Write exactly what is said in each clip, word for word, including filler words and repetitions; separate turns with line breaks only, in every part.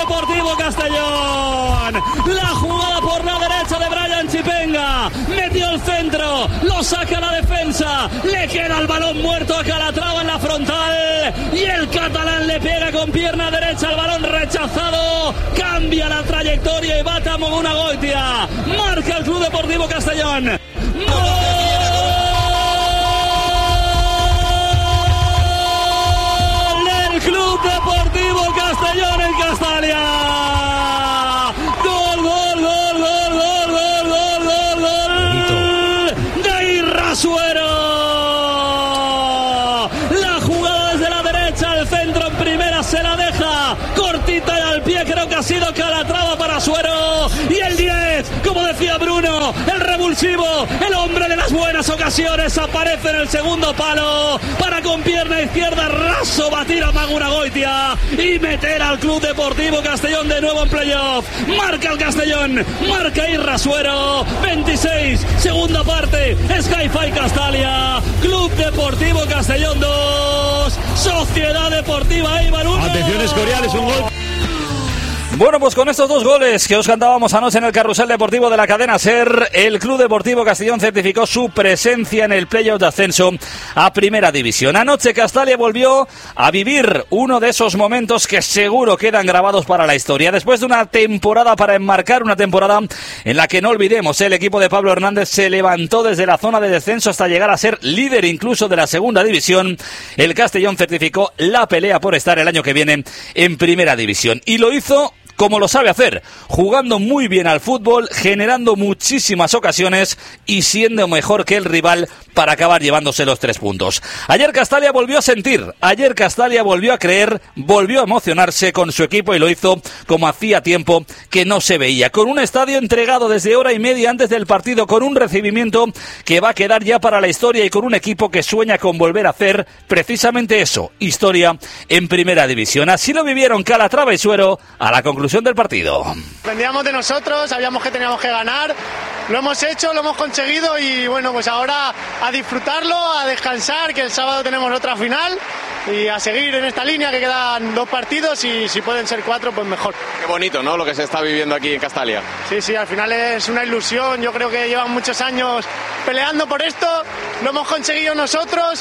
Deportivo Castellón. La jugada por la derecha de Brian Chipenga. Metió el centro, lo saca la defensa. Le queda el balón muerto a Calatrava en la frontal. Y el catalán le pega con pierna derecha al balón rechazado. Cambia la trayectoria y bate a Mogunagoitia. Marca el Club Deportivo Castellón. Club Deportivo Castellón en Castalia. Gol, gol, gol, gol, gol, gol, gol, gol, gol de Irrasuero. La jugada desde la derecha, el centro en primera se la deja cortita y al pie, creo que ha sido Calatrava para Suero. Y el diez, como decía Bruno, el revulsivo, el hombre de las buenas ocasiones, aparece en el segundo palo para con pierna izquierda raso batir a Mogunagoitia y meter al Club Deportivo Castellón de nuevo en playoff. Marca el Castellón, marca Irrasuero. veintiséis, segunda parte, Sky-Fi Castalia. Club Deportivo Castellón dos, Sociedad Deportiva Eibar uno.
Atención, Escorial, es un gol.
Bueno, pues con estos dos goles que os cantábamos anoche en el carrusel deportivo de la cadena SER, el Club Deportivo Castellón certificó su presencia en el playoff de ascenso a Primera División. Anoche Castalia volvió a vivir uno de esos momentos que seguro quedan grabados para la historia. Después de una temporada para enmarcar, una temporada en la que no olvidemos, el equipo de Pablo Hernández se levantó desde la zona de descenso hasta llegar a ser líder incluso de la Segunda División. El Castellón certificó la pelea por estar el año que viene en Primera División y lo hizo como lo sabe hacer, jugando muy bien al fútbol, generando muchísimas ocasiones y siendo mejor que el rival para acabar llevándose los tres puntos. Ayer Castalia volvió a sentir, ayer Castalia volvió a creer, volvió a emocionarse con su equipo y lo hizo como hacía tiempo que no se veía, con un estadio entregado desde hora y media antes del partido, con un recibimiento que va a quedar ya para la historia y con un equipo que sueña con volver a hacer precisamente eso, historia en Primera División. Así lo vivieron Calatrava y Suero a la conclusión del partido.
Dependíamos de nosotros, sabíamos que teníamos que ganar, lo hemos hecho, lo hemos conseguido y bueno, pues ahora a disfrutarlo, a descansar, que el sábado tenemos otra final y a seguir en esta línea, que quedan dos partidos y si pueden ser cuatro, pues mejor.
Qué bonito, ¿no?, lo que se está viviendo aquí en Castalia.
Sí, sí, al final es una ilusión, yo creo que llevan muchos años peleando por esto, lo hemos conseguido nosotros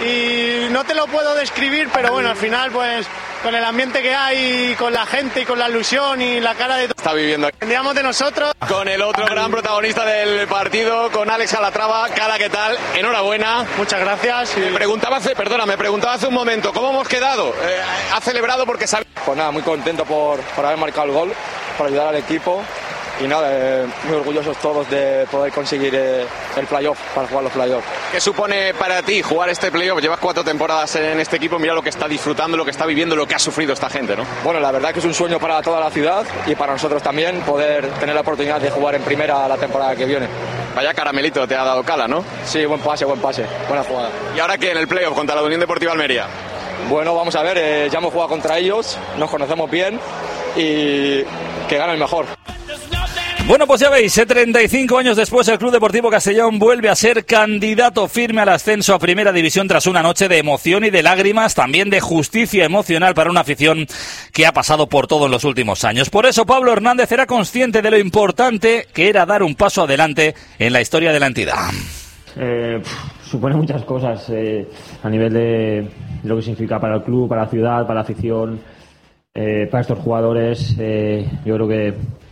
y no te lo puedo describir, pero bueno, al final pues con el ambiente que hay, con la gente y con la ilusión y la cara de...
Está viviendo aquí.
Dependíamos de nosotros.
Con el otro gran protagonista del partido, con Alex Calatrava. Cala, ¿qué tal? Enhorabuena.
Muchas gracias. Y...
Me preguntaba hace, perdona, me preguntaba hace un momento, ¿cómo hemos quedado? Eh, ¿Ha celebrado porque sabe?
Pues nada, muy contento por, por haber marcado el gol, por ayudar al equipo. Y nada, eh, muy orgullosos todos de poder conseguir eh, el playoff, para jugar los playoffs.
¿Qué supone para ti jugar este playoff? Llevas cuatro temporadas en este equipo, mira lo que está disfrutando, lo que está viviendo, lo que ha sufrido esta gente, ¿no?
Bueno, la verdad que es un sueño para toda la ciudad y para nosotros también poder tener la oportunidad de jugar en primera la temporada que viene.
Vaya caramelito te ha dado Cala, ¿no?
Sí, buen pase, buen pase, buena jugada.
¿Y ahora qué en el playoff contra la Unión Deportiva Almería?
Bueno, vamos a ver, eh, ya hemos jugado contra ellos, nos conocemos bien y que gane el mejor.
Bueno, pues ya veis, treinta y cinco años después el Club Deportivo Castellón vuelve a ser candidato firme al ascenso a Primera División tras una noche de emoción y de lágrimas, también de justicia emocional para una afición que ha pasado por todo en los últimos años. Por eso Pablo Hernández era consciente de lo importante que era dar un paso adelante en la historia de la entidad.
Eh, pff, supone muchas cosas eh, a nivel de lo que significa para el club, para la ciudad, para la afición, eh, para estos jugadores. Eh, yo creo que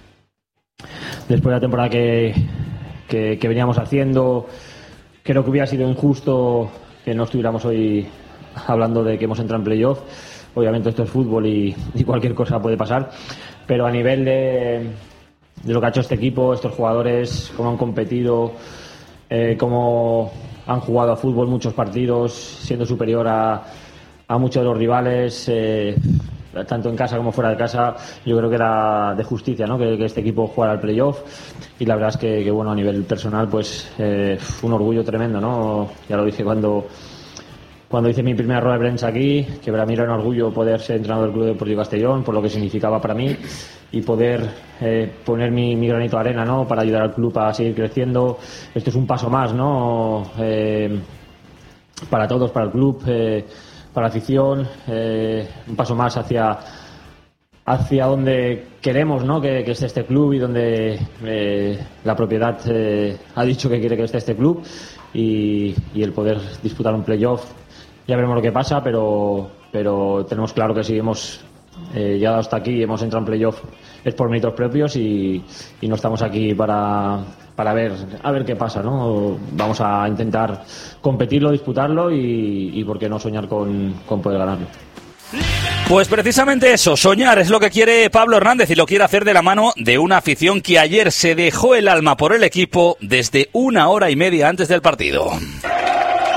después de la temporada que, que, que veníamos haciendo, creo que hubiera sido injusto que no estuviéramos hoy hablando de que hemos entrado en playoff. Obviamente esto es fútbol y, y cualquier cosa puede pasar, pero a nivel de, de lo que ha hecho este equipo, estos jugadores, cómo han competido, eh, cómo han jugado a fútbol muchos partidos, siendo superior a, a muchos de los rivales, eh, tanto en casa como fuera de casa, yo creo que era de justicia, ¿no?, que, que este equipo jugara al playoff y la verdad es que, que bueno, a nivel personal pues eh, un orgullo tremendo, ¿no? Ya lo dije cuando cuando hice mi primera rueda de prensa aquí, que para mí era un orgullo poder ser entrenador del Club Deportivo Castellón, por lo que significaba para mí y poder eh, poner mi, mi granito de arena, ¿no?, para ayudar al club a seguir creciendo. Esto es un paso más, ¿no?, eh, para todos, para el club, eh, para la afición, eh, un paso más hacia hacia donde queremos, ¿no? que, que esté este club y donde eh, la propiedad eh, ha dicho que quiere que esté este club y, y el poder disputar un playoff. Ya veremos lo que pasa, pero, pero tenemos claro que si hemos eh, llegado hasta aquí y hemos entrado en playoff es por méritos propios y, y no estamos aquí para, para ver a ver qué pasa, ¿no? Vamos a intentar competirlo, disputarlo y, y por qué no soñar con, con poder ganarlo.
Pues precisamente eso, soñar es lo que quiere Pablo Hernández y lo quiere hacer de la mano de una afición que ayer se dejó el alma por el equipo desde una hora y media antes del partido.